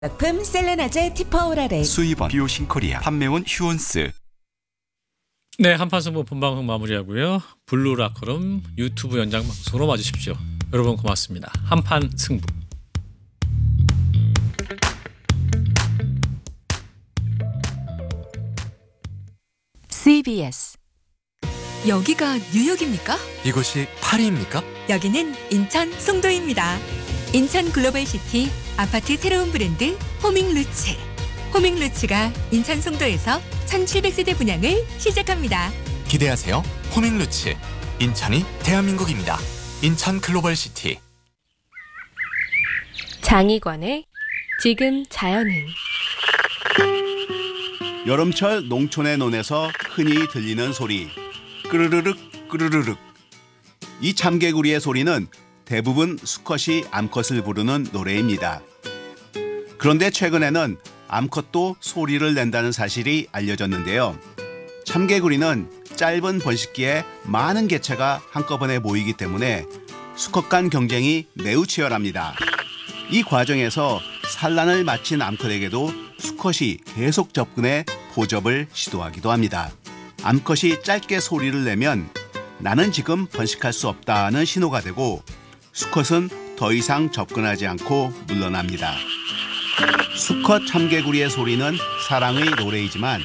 제품 셀레나제 티파오라렉 수입원 비오신코리아 판매원 휴온스. 네, 한판승부 본방송 마무리하고요. 블루라커룸 유튜브 연장 방송으로 와주십시오. 여러분 고맙습니다. 한판승부. CBS. 여기가 뉴욕입니까? 이곳이 파리입니까? 여기는 인천 송도입니다. 인천 글로벌시티 아파트 새로운 브랜드 호밍루츠. 호밍루츠가 인천 송도에서 1700세대 분양을 시작합니다. 기대하세요. 호밍루츠. 인천이 대한민국입니다. 인천 글로벌시티. 장희관의 지금 자연은. 여름철 농촌의 논에서 흔히 들리는 소리, 끄르르륵 끄르르륵. 이 참개구리의 소리는 대부분 수컷이 암컷을 부르는 노래입니다. 그런데 최근에는 암컷도 소리를 낸다는 사실이 알려졌는데요. 참개구리는 짧은 번식기에 많은 개체가 한꺼번에 모이기 때문에 수컷 간 경쟁이 매우 치열합니다. 이 과정에서 산란을 마친 암컷에게도 수컷이 계속 접근해 포접을 시도하기도 합니다. 암컷이 짧게 소리를 내면 나는 지금 번식할 수 없다는 신호가 되고 수컷은 더 이상 접근하지 않고 물러납니다. 수컷 참개구리의 소리는 사랑의 노래이지만